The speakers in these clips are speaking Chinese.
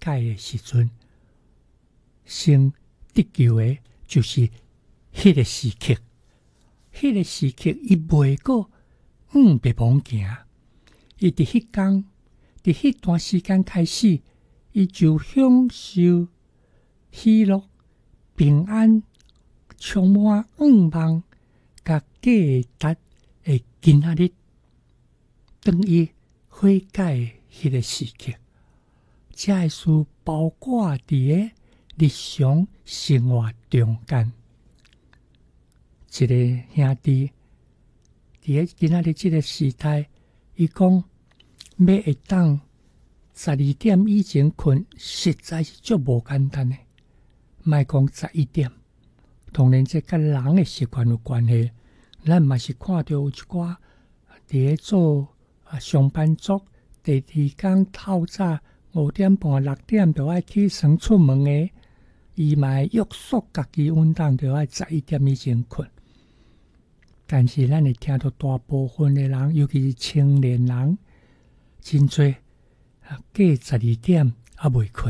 解的时阵，先得救的就是迄个时刻。迄个时刻，伊袂过别忘行。伊伫迄天，伫迄段时间开始，伊就享受喜乐、平安、充满望，甲价值的今仔日，等于悔改迄个时刻。这个事包括伫个日常生活中间。一个兄弟伫个今仔日这个时代，伊讲要会当12点以前困，实在是足无简单的。莫讲11点，当然这甲人的习惯有关系。咱嘛是看到有一寡伫个做上班族，第二天透早5点半、6点就爱起床出门的，伊嘛约束家己运动，就爱11点以前困。但是咱会听到大部分的人，尤其是青年人，真多过12点还未困。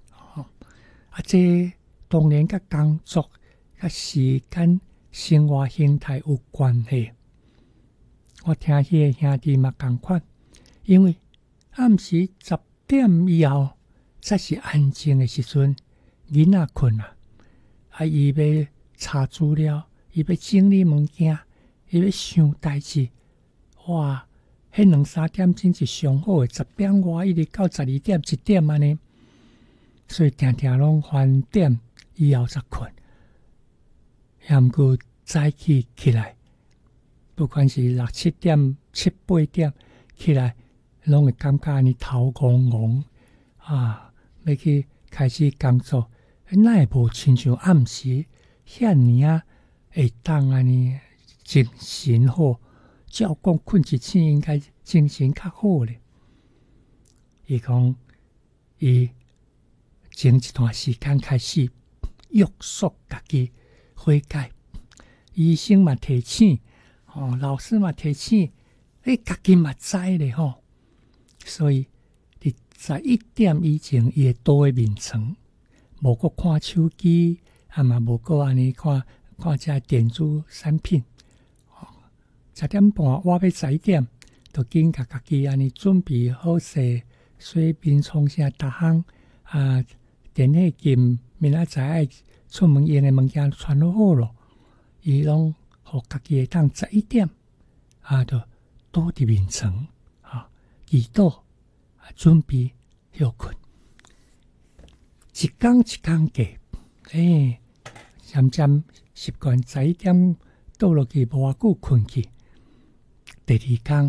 这当然甲工作、甲时间、生活形态有关系。我听迄个兄弟嘛同款，因为暗时10点以后才是安静的时阵，囡仔困啊，伊要查资料，伊要整理物件。伊要想代志，哇！迄2-3点钟是上好诶，10点外一直到12点、1点安尼，所以定定拢翻点以后才困。也毋过早起来，不管是6、7点、7、8点起来，拢会感觉安尼头晕晕啊，要去开始工作，哪会无亲像暗时遐尔会当安尼？精神好，照讲困一醒应该精神较好咧。伊讲，伊前一段时间开始约束家己悔改，医生嘛提醒，老师嘛提醒，家己嘛知咧吼。所以伫11点以前，伊会倒诶眠床，无搁看手机，嘛无搁安尼看这电子产品。10点半，我要11点，就紧甲家己安尼准备好势，水面冲啥逐项电话镜，明仔载爱出门用的物件穿好咯。伊拢互家己会当11点就倒伫眠床祈祷准备休困。一天一天过，渐渐习惯11点倒落去，无偌久困去。第二天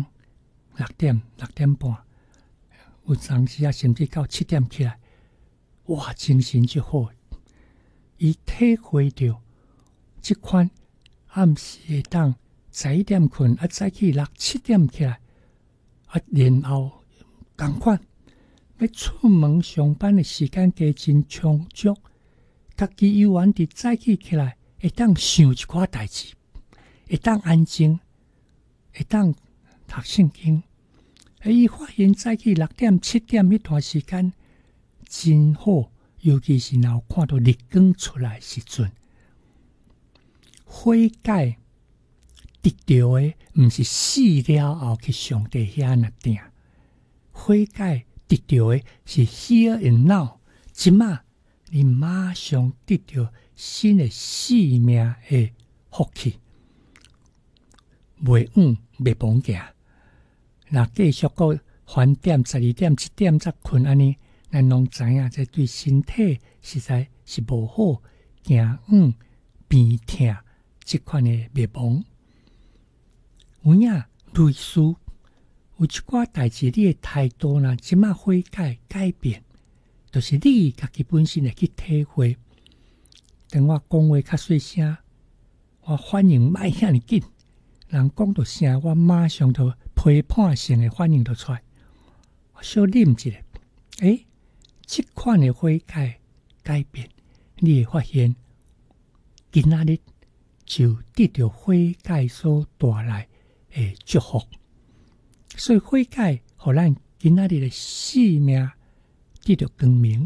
6点、6点半，有当时甚至到7点起来，哇，精神就好。伊体会到这款暗时会当11点困，早起6、7点起来，然后同款要出门上班的时间加真充足，家己悠然地早起起来，会当想一寡代志，会当安静。会当读圣经，伊发现早起6点、7点迄段时间真好，尤其是若有看到日光出来时阵，悔改得到的毋是死了后去上帝遐那定，悔改得到的是 here and now， 即马你马上得到新的生命的福气。袂袂忘记，若继续到翻点12点、1点才困安尼，咱拢知影这对身体实在是无好，惊病痛即款的袂忘。有影类似有一寡代志，你的态度呢，即马悔改改变，就是你家己本身会去体会。等我讲话较细声，我反应莫遐尼紧。人讲到啥，我马上就批判性的反应就出来。我小啉一下，这款的悔改改变，你会发现，今仔日就得到悔改所带来的祝福。所以悔改，互咱今仔日的生命得到光明。